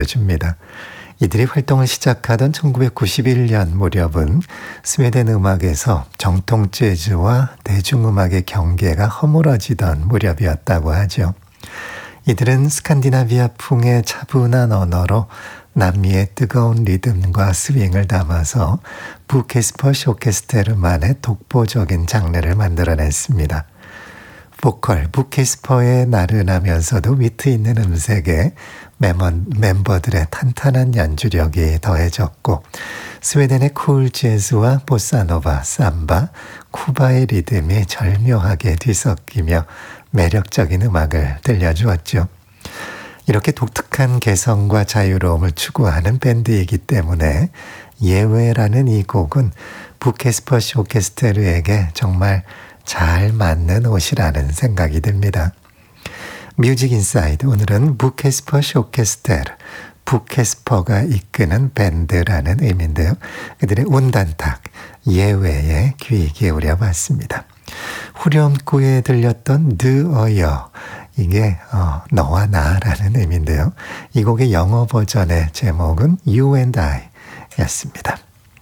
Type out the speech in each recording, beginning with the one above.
줍니다. 이들이 활동을 시작하던 1991년 무렵은 스웨덴 음악에서 정통 재즈와 대중음악의 경계가 허물어지던 무렵이었다고 하죠. 이들은 스칸디나비아풍의 차분한 언어로 남미의 뜨거운 리듬과 스윙을 담아서 부캐스퍼 쇼케스테르만의 독보적인 장르를 만들어냈습니다. 보컬 부캐스퍼의 나른하면서도 위트 있는 음색에 멤버들의 탄탄한 연주력이 더해졌고 스웨덴의 쿨 재즈와 보사노바, 삼바, 쿠바의 리듬이 절묘하게 뒤섞이며 매력적인 음악을 들려주었죠. 이렇게 독특한 개성과 자유로움을 추구하는 밴드이기 때문에 예외라는 이 곡은 부캐스퍼 쇼케스테르에게 정말 잘 맞는 옷이라는 생각이 듭니다. 뮤직 인사이드, 오늘은 부캐스퍼 쇼케스테르, 부캐스퍼가 이끄는 밴드라는 의미인데요. 그들의 운단탁, 예외에 귀 기울여 봤습니다. 후렴구에 들렸던 드어여, 이게 너와 나라는 의미인데요. 이 곡의 영어 버전의 제목은 You and I 였습니다.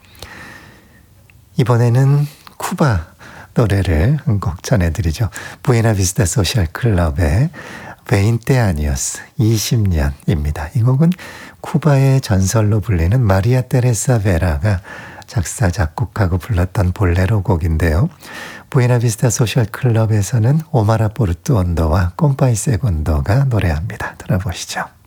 이번에는 쿠바 노래를 한 곡 전해드리죠. 부에나비스타 소셜 클럽의 20 años, 20년입니다. 이 곡은 쿠바의 전설로 불리는 마리아 테레사 베라가 작사, 작곡하고 불렀던 볼레로 곡인데요. 부에나비스타 소셜 클럽에서는 오마라 포르투온도와 꼼파이 세곤도가 노래합니다. 들어보시죠.